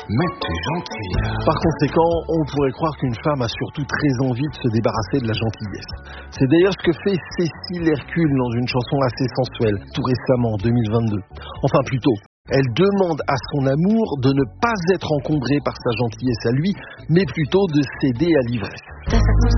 Mais t'es gentille. Par conséquent, on pourrait croire qu'une femme a surtout très envie de se débarrasser de la gentillesse. C'est d'ailleurs ce que fait Cécile Hercule dans une chanson assez sensuelle, tout récemment, en 2022. Enfin plutôt, elle demande à son amour de ne pas être encombré par sa gentillesse à lui, mais plutôt de céder à l'ivresse.